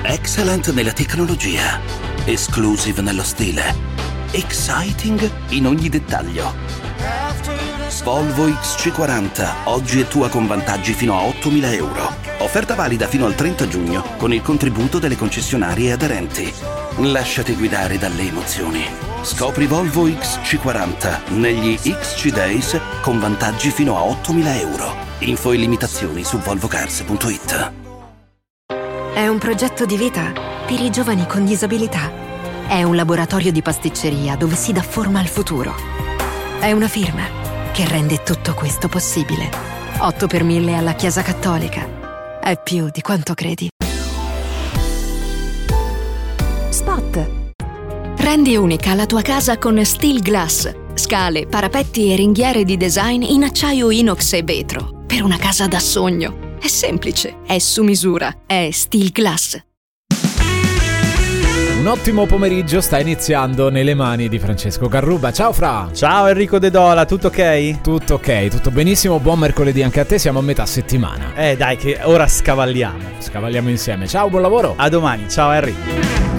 Excellent nella tecnologia, exclusive nello stile, exciting in ogni dettaglio. Volvo XC40, oggi è tua con vantaggi fino a 8.000 euro. Offerta valida fino al 30 giugno con il contributo delle concessionarie aderenti. Lasciati guidare dalle emozioni. Scopri Volvo XC40 negli XC Days con vantaggi fino a 8.000 euro. Info e limitazioni su volvocars.it. È un progetto di vita per i giovani con disabilità. È un laboratorio di pasticceria dove si dà forma al futuro. È una firma che rende tutto questo possibile. 8 per 1000 alla Chiesa Cattolica. È più di quanto credi. Spot. Rendi unica la tua casa con Steel Glass. Scale, parapetti e ringhiere di design in acciaio inox e vetro. Per una casa da sogno. È semplice, è su misura, è Steel Glass. Un ottimo pomeriggio sta iniziando nelle mani di Francesco Carruba. Ciao Fra! Ciao Enrico De Dola, tutto ok? Tutto ok, tutto benissimo, buon mercoledì anche a te, siamo a metà settimana. Dai che ora scavalliamo insieme. Ciao, buon lavoro! A domani, ciao Henry.